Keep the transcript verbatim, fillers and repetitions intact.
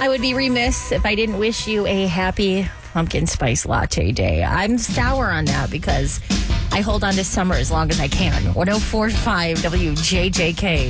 I would be remiss if I didn't wish you a happy pumpkin spice latte day. I'm sour on that because I hold on to summer as long as I can. one oh four point five W J J K.